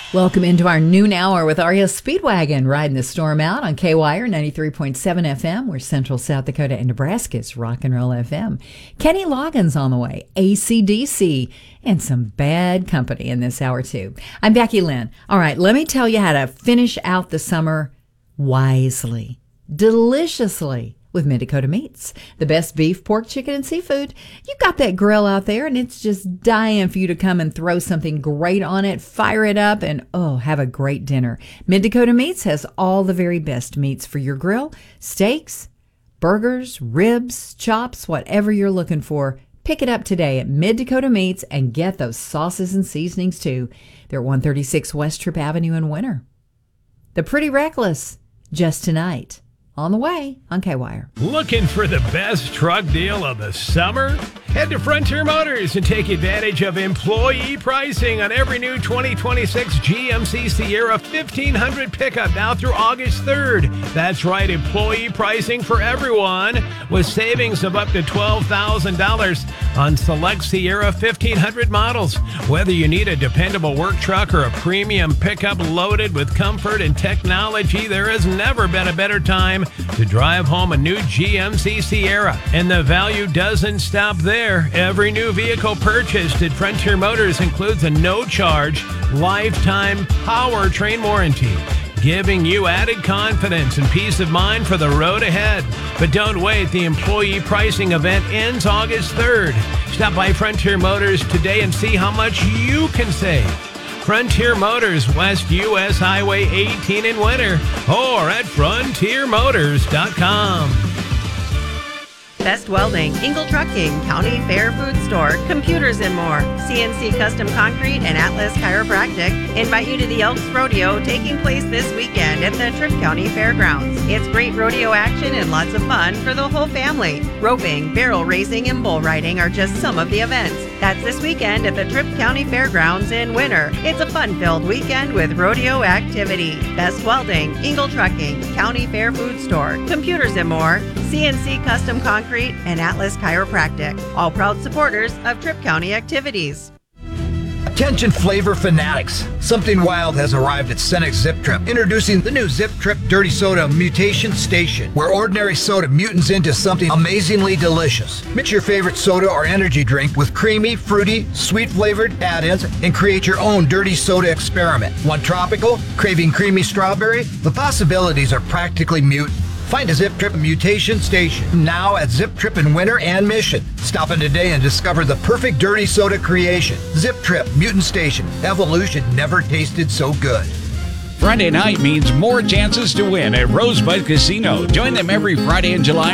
Welcome into our noon hour with Aria Speedwagon, riding the storm out on KWIRE 93.7 FM, where Central South Dakota and Nebraska is Rock and Roll FM. Kenny Loggins on the way, AC/DC, and some bad company in this hour too. I'm Becky Lynn. All right, let me tell you how to finish out the summer wisely, deliciously, with Mid-Dakota Meats. The best beef, pork, chicken, and seafood. You got that grill out there, and it's just dying for you to come and throw something great on it, fire it up, and have a great dinner. Mid-Dakota Meats has all the very best meats for your grill. Steaks, burgers, ribs, chops, whatever you're looking for. Pick it up today at Mid-Dakota Meats and get those sauces and seasonings too. They're at 136 West Tripp Avenue in Winter. The Pretty Reckless, just tonight. On the way on KWIRE. Looking for the best truck deal of the summer? Head to Frontier Motors and take advantage of employee pricing on every new 2026 GMC Sierra 1500 pickup now through August 3rd. That's right, employee pricing for everyone with savings of up to $12,000 on select Sierra 1500 models. Whether you need a dependable work truck or a premium pickup loaded with comfort and technology, there has never been a better time to drive home a new GMC Sierra. And the value doesn't stop there. Every new vehicle purchased at Frontier Motors includes a no-charge, lifetime powertrain warranty, giving you added confidence and peace of mind for the road ahead. But don't wait. The employee pricing event ends August 3rd. Stop by Frontier Motors today and see how much you can save. Frontier Motors, West US Highway 18 in Winter, or at frontiermotors.com. Best Welding, Engel Trucking, County Fair Food Store, Computers and More, CNC Custom Concrete, and Atlas Chiropractic invite you to the Elks Rodeo taking place this weekend at the Tripp County Fairgrounds. It's great rodeo action and lots of fun for the whole family. Roping, barrel racing, and bull riding are just some of the events. That's this weekend at the Tripp County Fairgrounds in Winter. It's a fun-filled weekend with rodeo activity. Best Welding, Engel Trucking, County Fair Food Store, Computers and More, CNC Custom Concrete, and Atlas Chiropractic, all proud supporters of Tripp County activities. Attention flavor fanatics. Something wild has arrived at Cenex Zip Trip. Introducing the new Zip Trip Dirty Soda Mutation Station, where ordinary soda mutants into something amazingly delicious. Mix your favorite soda or energy drink with creamy, fruity, sweet-flavored add-ins and create your own dirty soda experiment. Want tropical? Craving creamy strawberry? The possibilities are practically mutant. Find a Zip Trip Mutation Station now at Zip Trip in Winter and Mission. Stop in today and discover the perfect dirty soda creation. Zip Trip Mutant Station. Evolution never tasted so good. Friday night means more chances to win at Rosebud Casino. Join them every Friday in July